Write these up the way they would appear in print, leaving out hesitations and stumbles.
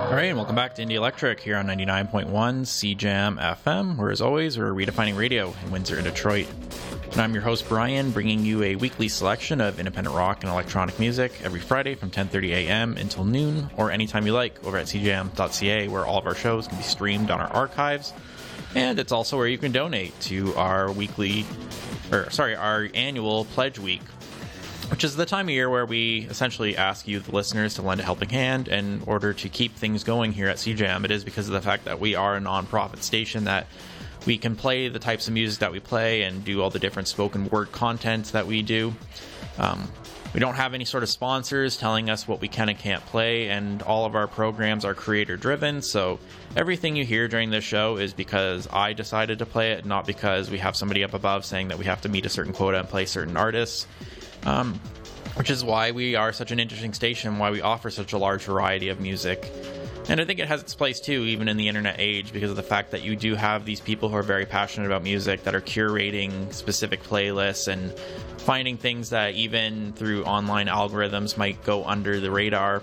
All right, and welcome back to Indie Electric here on 99.1 CJAM FM, where as always, we're redefining radio in Windsor and Detroit. And I'm your host, Brian, bringing you a weekly selection of independent rock and electronic music every Friday from 10:30 a.m. until noon, or anytime you like, over at cjam.ca, where all of our shows can be streamed on our archives. And it's also where you can donate to our our annual Pledge Week, which is the time of year where we essentially ask you, the listeners, to lend a helping hand in order to keep things going here at CJAM. It is because of the fact that we are a non-profit station that we can play the types of music that we play and do all the different spoken word content that we do. We don't have any sort of sponsors telling us what we can and can't play, and all of our programs are creator-driven, so everything you hear during this show is because I decided to play it, not because we have somebody up above saying that we have to meet a certain quota and play certain artists. Which is why we are such an interesting station, why we offer such a large variety of music. And I think it has its place too, even in the internet age, because of the fact that you do have these people who are very passionate about music that are curating specific playlists and finding things that even through online algorithms might go under the radar.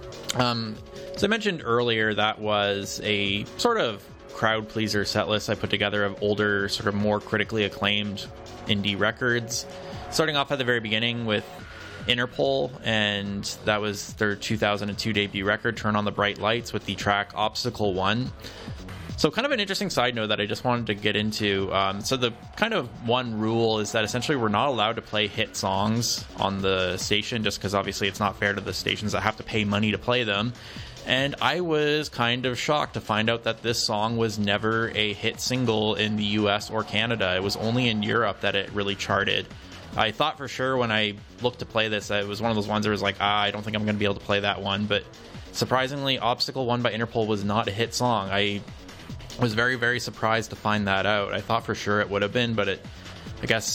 As I mentioned earlier, that was a sort of crowd pleaser set list I put together of older, sort of more critically acclaimed indie records. Starting off at the very beginning with Interpol, and that was their 2002 debut record, Turn on the Bright Lights, with the track Obstacle 1. So kind of an interesting side note that I just wanted to get into. So the kind of one rule is that essentially we're not allowed to play hit songs on the station, just because obviously it's not fair to the stations that have to pay money to play them. And I was kind of shocked to find out that this song was never a hit single in the US or Canada. It was only in Europe that it really charted. I thought for sure when I looked to play this that it was one of those ones where it was like, I don't think I'm going to be able to play that one. But surprisingly, Obstacle 1 by Interpol was not a hit song. I was very, very surprised to find that out. I thought for sure it would have been, but I guess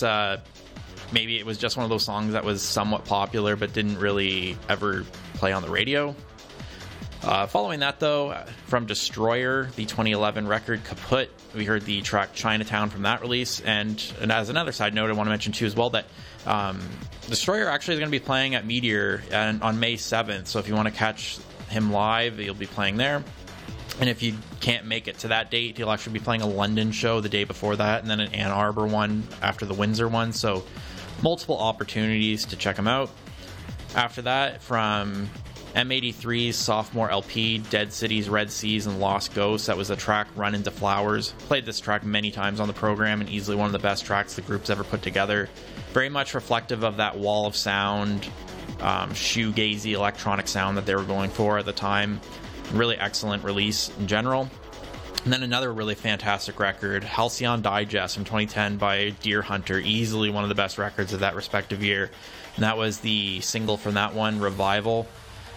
maybe it was just one of those songs that was somewhat popular but didn't really ever play on the radio. Following that, though, from Destroyer, the 2011 record Kaput, we heard the track Chinatown from that release. And as another side note, I want to mention, too, as well, that Destroyer actually is going to be playing at Meteor on May 7th. So if you want to catch him live, he'll be playing there. And if you can't make it to that date, he'll actually be playing a London show the day before that, and then an Ann Arbor one after the Windsor one. So multiple opportunities to check him out. After that, from M83's sophomore LP, Dead Cities, Red Seas, and Lost Ghosts, that was the track Run Into Flowers. Played this track many times on the program, and easily one of the best tracks the group's ever put together. Very much reflective of that wall of sound, shoegazy electronic sound that they were going for at the time. Really excellent release in general. And then another really fantastic record, Halcyon Digest from 2010 by Deer Hunter, easily one of the best records of that respective year. And that was the single from that one, Revival.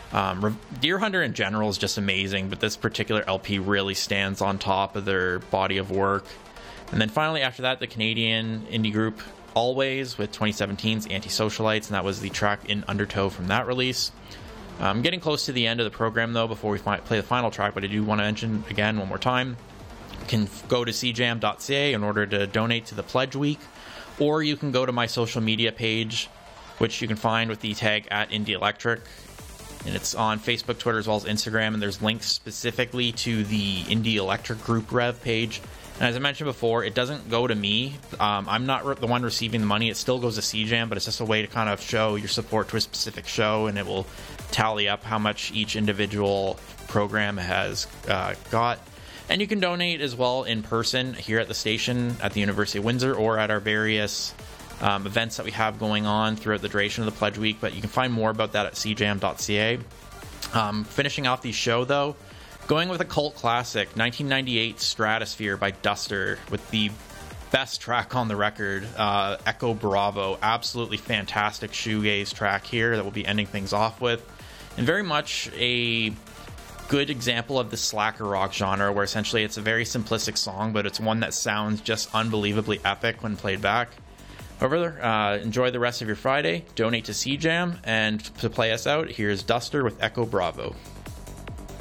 Deer Hunter in general is just amazing, but this particular LP really stands on top of their body of work. And then finally after that, the Canadian indie group Always with 2017's Antisocialites, and that was the track In Undertow from that release. I'm getting close to the end of the program though before we play the final track, but I do want to mention again one more time, you can go to cjam.ca in order to donate to the Pledge Week, or you can go to my social media page, which you can find with the tag at Indie Electric. And it's on Facebook, Twitter, as well as Instagram, and there's links specifically to the Indie Electric Group Rev page. And as I mentioned before, it doesn't go to me. I'm not the one receiving the money. It still goes to CJAM, but it's just a way to kind of show your support to a specific show, and it will tally up how much each individual program has got. And you can donate as well in person here at the station at the University of Windsor, or at our various events that we have going on throughout the duration of the Pledge Week, but you can find more about that at cjam.ca. Finishing off the show, though, going with a cult classic, 1998 Stratosphere by Duster, with the best track on the record, Echo Bravo. Absolutely fantastic shoegaze track here that we'll be ending things off with, and very much a good example of the slacker rock genre, where essentially it's a very simplistic song, but it's one that sounds just unbelievably epic when played back. However, enjoy the rest of your Friday, donate to CJAM, and to play us out, here's Duster with Echo Bravo.